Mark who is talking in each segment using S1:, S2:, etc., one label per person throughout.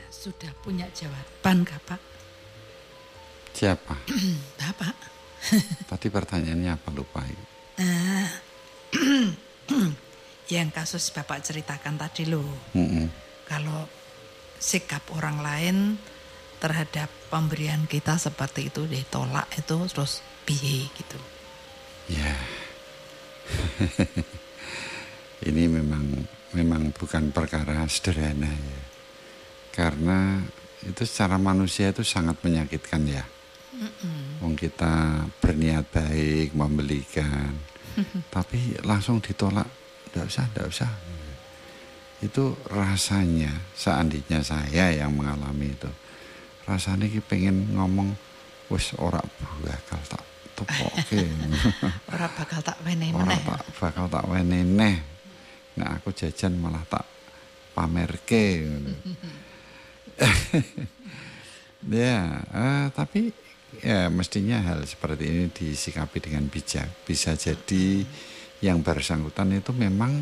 S1: Sudah punya jawaban kah Pak?
S2: Siapa?
S1: Bapak.
S2: Tadi pertanyaannya apa, lupa.
S1: Yang kasus Bapak ceritakan tadi loh. Kalau sikap orang lain terhadap pemberian kita seperti itu ditolak itu terus piye gitu.
S2: Ya. Ini memang bukan perkara sederhana ya. Karena itu secara manusia itu sangat menyakitkan ya. Wong kita berniat baik membelikan, tapi langsung ditolak, enggak usah. Itu rasanya, seandainya saya yang mengalami itu, rasanya pengen ngomong, wis ora bakal tak tukoke.
S1: Ora bakal tak weneh.
S2: Ora bakal tak weneh. Nah aku jajan malah tak pamerke. Ya, tapi ya mestinya hal seperti ini disikapi dengan bijak. Bisa jadi yang bersangkutan itu memang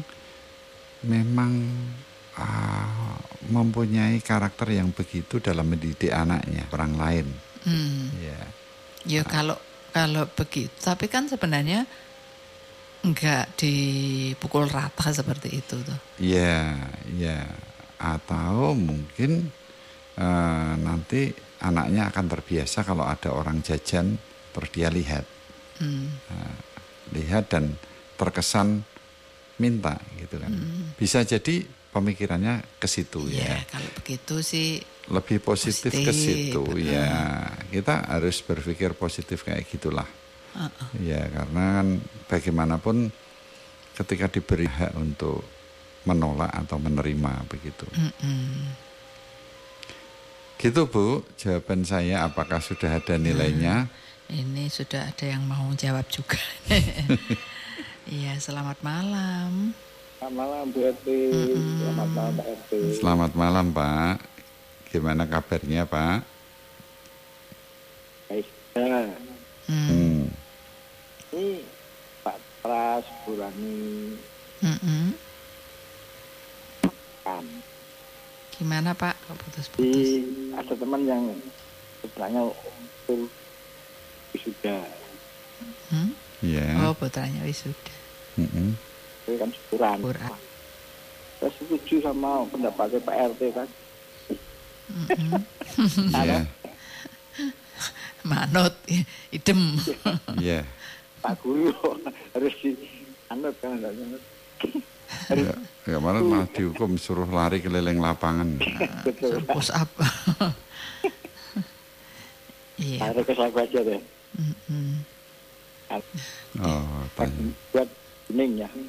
S2: mempunyai karakter yang begitu dalam mendidik anaknya, orang lain.
S1: Ya kalau begitu, tapi kan sebenarnya enggak dipukul rata seperti itu tuh.
S2: Ya. Atau mungkin nanti anaknya akan terbiasa kalau ada orang jajan terus dia lihat. Lihat dan terkesan minta gitu kan. Bisa jadi pemikirannya ke situ ya.
S1: Kalau begitu sih
S2: lebih positif ke situ ya. Kita harus berpikir positif kayak gitulah. Ya, karena kan bagaimanapun ketika diberi hak untuk menolak atau menerima begitu. Gitu Bu, jawaban saya. Apakah sudah ada nilainya?
S1: Ini sudah ada yang mau jawab juga. Iya, selamat malam.
S3: Selamat malam Bu RT. Selamat malam Pak RT.
S2: Selamat malam Pak. Gimana kabarnya Pak?
S3: Baik. Ini Pak Pras Burani.
S1: Gimana Pak? Kok putus-putus?
S3: Ada teman yang sebenarnya wisuda.
S2: Iya.
S1: Oh, putranya wisuda.
S3: Itu kan syukuran. Saya setuju sama pendapatnya Pak RT kan.
S2: Iya.
S1: Manut, idem.
S2: Iya.
S3: Pak Guru harus dianut kan.
S2: Ya malah dihukum suruh lari keliling lapangan.
S3: Betul.
S1: Suruh push up. Iya.
S3: Harus kesalahan aja deh.
S2: Oh, tanya.
S3: Buat kuning ya.